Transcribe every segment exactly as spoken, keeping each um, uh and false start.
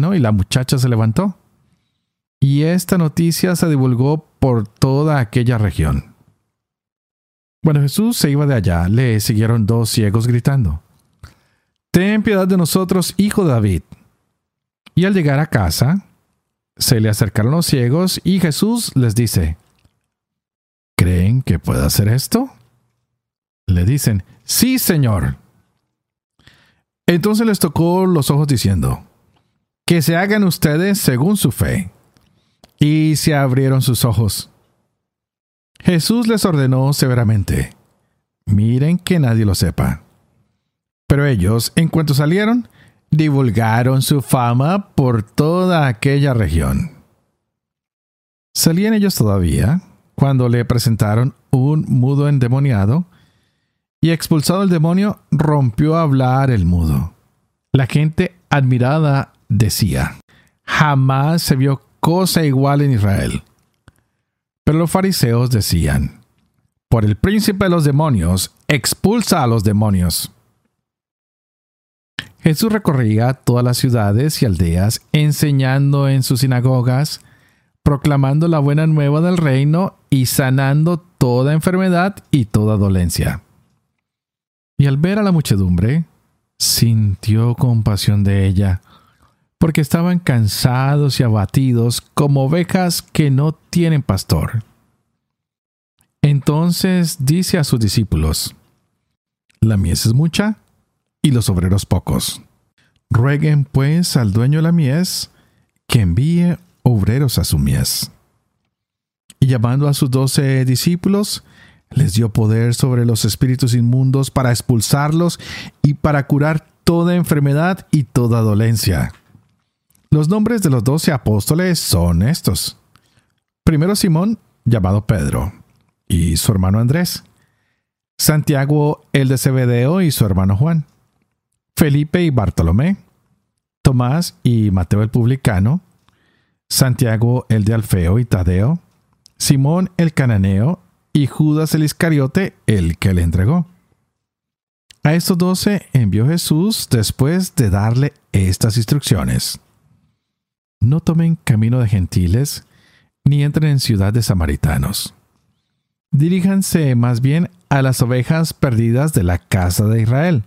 mano y la muchacha se levantó. Y esta noticia se divulgó por toda aquella región. Cuando Jesús se iba de allá, le siguieron dos ciegos gritando: «Ten piedad de nosotros, hijo de David». Y al llegar a casa, se le acercaron los ciegos y Jesús les dice: «¿Creen que pueda hacer esto?». Le dicen: «Sí, Señor». Entonces les tocó los ojos diciendo: «Que se hagan ustedes según su fe». Y se abrieron sus ojos. Jesús les ordenó severamente: «Miren que nadie lo sepa». Pero ellos, en cuanto salieron, divulgaron su fama por toda aquella región. Salían ellos todavía cuando le presentaron un mudo endemoniado, y expulsado el demonio, rompió a hablar el mudo. La gente admirada decía: «Jamás se vio cosa igual en Israel». Pero los fariseos decían: «Por el príncipe de los demonios, expulsa a los demonios». Jesús recorría todas las ciudades y aldeas, enseñando en sus sinagogas, proclamando la buena nueva del reino y sanando toda enfermedad y toda dolencia. Y al ver a la muchedumbre, sintió compasión de ella, porque estaban cansados y abatidos como ovejas que no tienen pastor. Entonces dice a sus discípulos: «La mies es mucha, y los obreros pocos. Rueguen pues al dueño de la mies que envíe obreros a su mies». Y llamando a sus doce discípulos, les dio poder sobre los espíritus inmundos para expulsarlos y para curar toda enfermedad y toda dolencia. Los nombres de los doce apóstoles son estos: primero Simón, llamado Pedro, y su hermano Andrés; Santiago el de Zebedeo y su hermano Juan; Felipe y Bartolomé; Tomás y Mateo el publicano; Santiago el de Alfeo y Tadeo; Simón el cananeo y Judas el Iscariote, el que le entregó. A estos doce envió Jesús después de darle estas instrucciones: «No tomen camino de gentiles, ni entren en ciudad de samaritanos. Diríjanse más bien a las ovejas perdidas de la casa de Israel.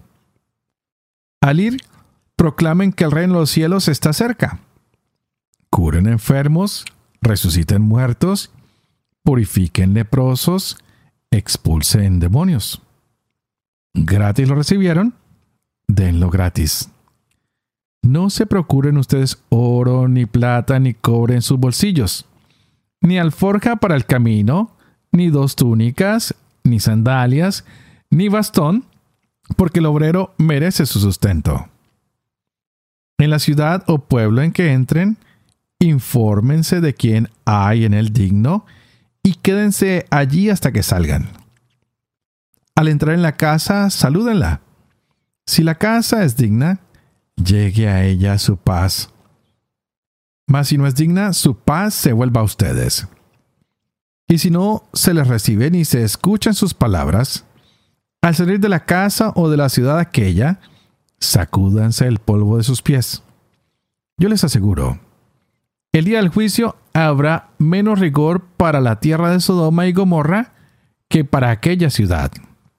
Al ir, proclamen que el reino de los cielos está cerca. Curen enfermos, resuciten muertos, purifiquen leprosos, expulsen demonios. Gratis lo recibieron, denlo gratis. No se procuren ustedes oro, ni plata, ni cobre en sus bolsillos, ni alforja para el camino, ni dos túnicas, ni sandalias, ni bastón, porque el obrero merece su sustento. En la ciudad o pueblo en que entren, infórmense de quién hay en él digno, y quédense allí hasta que salgan. Al entrar en la casa, salúdenla. Si la casa es digna, llegue a ella su paz. Mas si no es digna, su paz se vuelva a ustedes. Y si no se les recibe ni se escuchan sus palabras, al salir de la casa o de la ciudad aquella, sacúdanse el polvo de sus pies. Yo les aseguro, el día del juicio habrá menos rigor para la tierra de Sodoma y Gomorra que para aquella ciudad.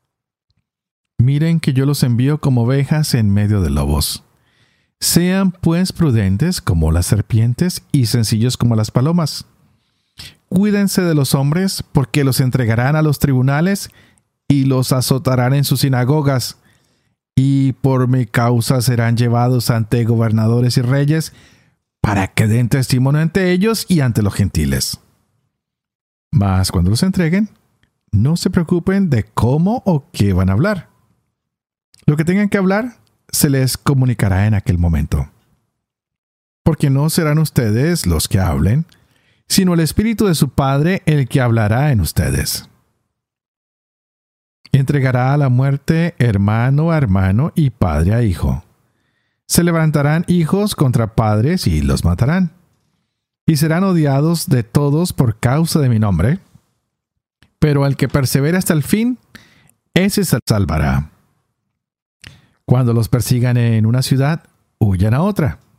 Miren que yo los envío como ovejas en medio de lobos. Sean pues prudentes como las serpientes y sencillos como las palomas. Cuídense de los hombres, porque los entregarán a los tribunales y los azotarán en sus sinagogas, y por mi causa serán llevados ante gobernadores y reyes, para que den testimonio ante ellos y ante los gentiles. Mas cuando los entreguen, no se preocupen de cómo o qué van a hablar. Lo que tengan que hablar se les comunicará en aquel momento. Porque no serán ustedes los que hablen, sino el Espíritu de su Padre el que hablará en ustedes. Entregará a la muerte hermano a hermano y padre a hijo. Se levantarán hijos contra padres y los matarán. Y serán odiados de todos por causa de mi nombre. Pero al que persevere hasta el fin, ese se salvará. Cuando los persigan en una ciudad, huyan a otra.